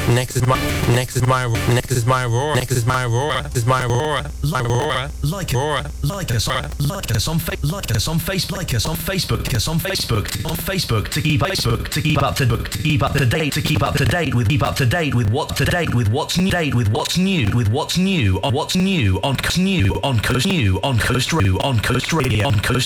Next is my Aurora. Next is my Aurora. Next is my Aurora. This is my Aurora. My Aurora. Like us on Facebook. Like us on Facebook. Us on Facebook to keep up to date with what's new on Coast Radio.